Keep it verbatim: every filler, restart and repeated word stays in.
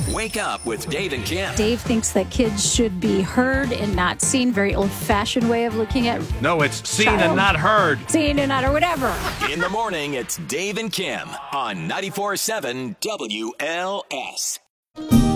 Wake up with Dave and Kim. Dave thinks that kids should be heard and not seen. Very old-fashioned way of looking at No, it's seen child. and not heard. Seen and not or whatever. In the morning, it's Dave and Kim on ninety-four point seven W L S.